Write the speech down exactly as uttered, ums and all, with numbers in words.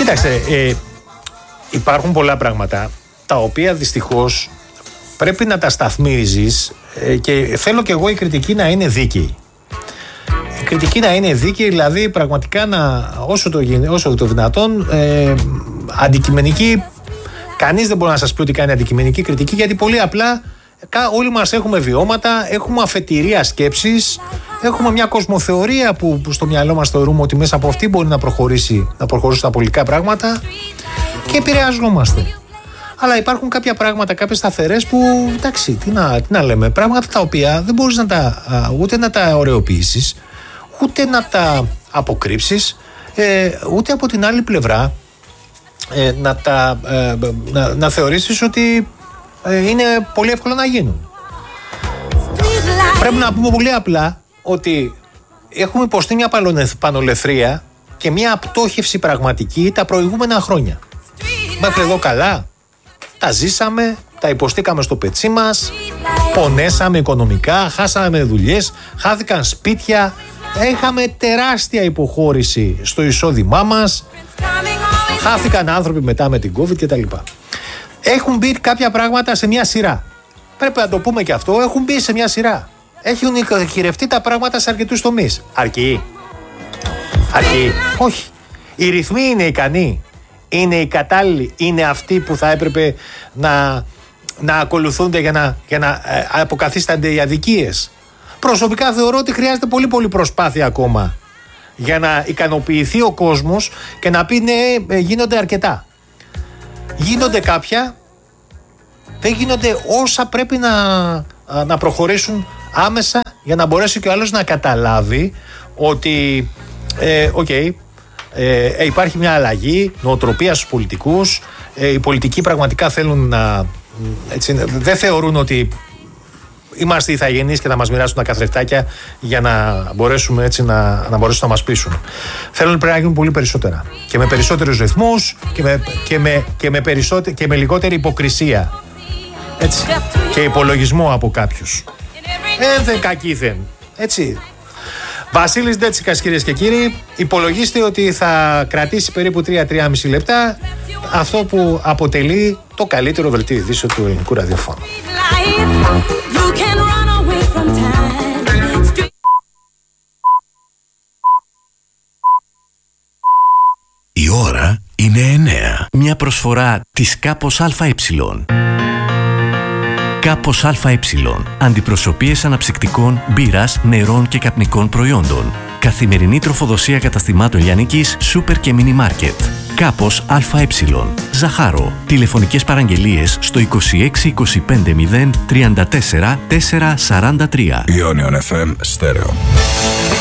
Κοίταξε, ε, υπάρχουν πολλά πράγματα τα οποία δυστυχώς πρέπει να τα σταθμίζεις ε, και θέλω και εγώ η κριτική να είναι δίκαιη. Η κριτική να είναι δίκαιη, δηλαδή πραγματικά να, όσο το, όσο το δυνατόν ε, αντικειμενική. Κανείς δεν μπορεί να σας πει ότι κάνει αντικειμενική κριτική, γιατί πολύ απλά όλοι μας έχουμε βιώματα, έχουμε αφετηρία σκέψης, έχουμε μια κοσμοθεωρία που, που στο μυαλό μας θεωρούμε ότι μέσα από αυτή μπορεί να προχωρήσει, να προχωρήσουν τα πολιτικά πράγματα και επηρεαζόμαστε. Αλλά υπάρχουν κάποια πράγματα, κάποιες σταθερές που, εντάξει, τι να, τι να λέμε, πράγματα τα οποία δεν μπορείς να τα, ούτε να τα ωρεοποιήσεις, ούτε να τα αποκρύψεις, ε, ούτε από την άλλη πλευρά ε, να, τα, ε, να, να θεωρήσεις ότι ε, είναι πολύ εύκολο να γίνουν. Πρέπει να πούμε πολύ απλά ότι έχουμε υποστεί μια πανολεθρία και μια απτόχευση πραγματική τα προηγούμενα χρόνια. Μέχρι εδώ καλά, τα ζήσαμε, τα υποστήκαμε στο πετσί μας, πονέσαμε οικονομικά, χάσαμε δουλειές, χάθηκαν σπίτια, είχαμε τεράστια υποχώρηση στο εισόδημά μας, χάθηκαν άνθρωποι μετά με την COVID κτλ. Έχουν μπει κάποια πράγματα σε μια σειρά. Πρέπει να το πούμε και αυτό, έχουν μπει σε μια σειρά. Έχουν χειρευτεί τα πράγματα σε αρκετούς τομείς. Αρκεί. Αρκεί. Όχι. Οι ρυθμοί είναι ικανοί. Είναι οι κατάλληλοι. Είναι αυτοί που θα έπρεπε να, να ακολουθούνται για να, για να ε, αποκαθίστανται οι αδικίες. Προσωπικά θεωρώ ότι χρειάζεται πολύ πολύ προσπάθεια ακόμα για να ικανοποιηθεί ο κόσμος και να πει ναι, γίνονται αρκετά. Γίνονται κάποια, δεν γίνονται όσα πρέπει να, να προχωρήσουν άμεσα για να μπορέσει και ο άλλος να καταλάβει ότι ε, okay, ε, υπάρχει μια αλλαγή νοοτροπία στους πολιτικούς, ε, οι πολιτικοί πραγματικά θέλουν να, έτσι, δεν θεωρούν ότι είμαστε ηθαγενείς και θα μας μοιράσουν τα καθρεφτάκια για να μπορέσουμε έτσι να, να μπορέσουν να μας πείσουν. Θέλουν πρέπει να γίνουν πολύ περισσότερα και με περισσότερους ρυθμούς και με, και με, και με, περισσότε, και με λιγότερη υποκρισία, έτσι, και υπολογισμό από κάποιους. Ένθεν κακήθεν, έτσι. Βασίλης Ντέτσικας, κυρίες και κύριοι, υπολογίστε ότι θα κρατήσει περίπου τρία με τρία και μισό λεπτά, αυτό που αποτελεί το καλύτερο δελτίο ειδήσεων του ελληνικού ραδιοφώνου. Η ώρα είναι εννέα. Μια προσφορά της Κάπος ΑΕ. Κάπος ΑΕ. Αντιπροσωπείες αναψυκτικών, μπύρας, νερών και καπνικών προϊόντων. Καθημερινή τροφοδοσία καταστημάτων λιανικής, σούπερ και μίνι μάρκετ. Κάπος ΑΕ. Ζαχάρο. Τηλεφωνικές παραγγελίες στο είκοσι έξι είκοσι πέντε μηδέν τριάντα τέσσερα τετρακόσια σαράντα τρία. Ionion εφ εμ Stereo.